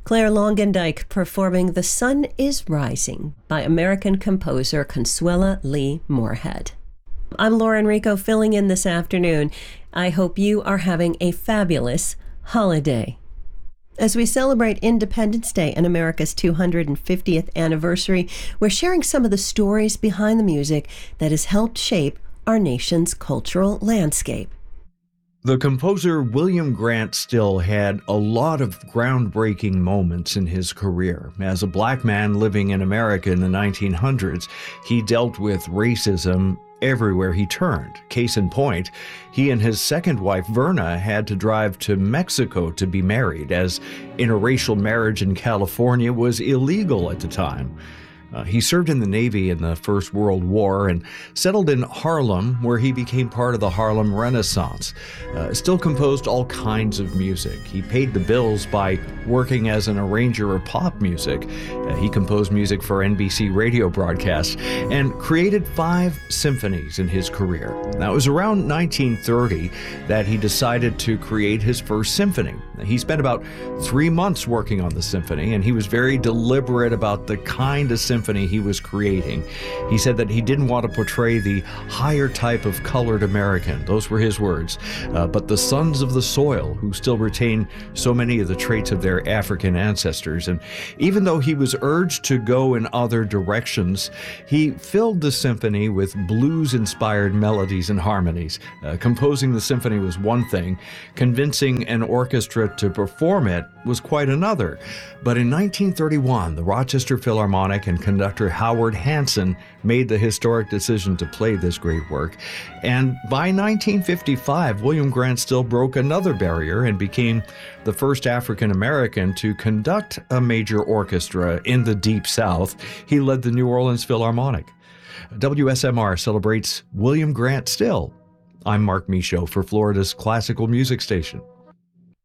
Claire Longendijk performing The Sun is Rising by American composer Consuela Lee Moorhead. I'm Lauren Rico filling in this afternoon. I hope you are having a fabulous holiday. As we celebrate Independence Day and America's 250th anniversary, we're sharing some of the stories behind the music that has helped shape our nation's cultural landscape. The composer William Grant Still had a lot of groundbreaking moments in his career. As a black man living in America in the 1900s, he dealt with racism everywhere he turned. Case in point, he and his second wife, Verna, had to drive to Mexico to be married, as interracial marriage in California was illegal at the time. He served in the Navy in the First World War and settled in Harlem, where he became part of the Harlem Renaissance. Still composed all kinds of music. He paid the bills by working as an arranger of pop music. He composed music for NBC radio broadcasts and created 5 symphonies in his career. Now, it was around 1930 that he decided to create his first symphony. He spent about 3 months working on the symphony, and he was very deliberate about the kind of symphony he was creating. He said that he didn't want to portray the higher type of colored American. Those were his words. But the sons of the soil, who still retain so many of the traits of their African ancestors. And even though he was urged to go in other directions, he filled the symphony with blues-inspired melodies and harmonies. Composing the symphony was one thing. Convincing an orchestra to perform it was quite another. But in 1931, the Rochester Philharmonic and conductor Howard Hanson made the historic decision to play this great work. And by 1955, William Grant Still broke another barrier and became the first African American to conduct a major orchestra in the Deep South. He led the New Orleans Philharmonic. WSMR celebrates William Grant Still. I'm Mark Michaud for Florida's classical music station.